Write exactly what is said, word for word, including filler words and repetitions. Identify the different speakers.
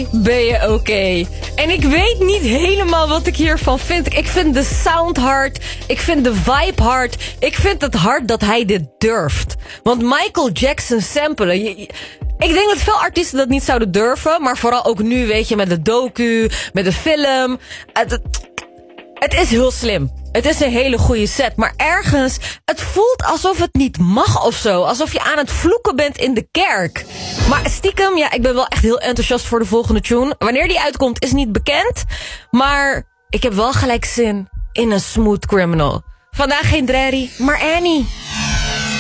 Speaker 1: mij ben je oké. Okay. En ik weet niet helemaal wat ik hiervan vind. Ik vind de sound hard. Ik vind de vibe hard. Ik vind het hard dat hij dit durft. Want Michael Jackson samplen... Je, je, ik denk dat veel artiesten dat niet zouden durven. Maar vooral ook nu, weet je, met de docu, met de film. Het, het, het is heel slim. Het is een hele goede set. Maar ergens, het voelt alsof het niet mag of zo. Alsof je aan het vloeken bent in de kerk. Maar stiekem, ja, ik ben wel echt heel enthousiast voor de volgende tune. Wanneer die uitkomt is niet bekend. Maar ik heb wel gelijk zin in een smooth criminal. Vandaag geen Drerry, maar Annie.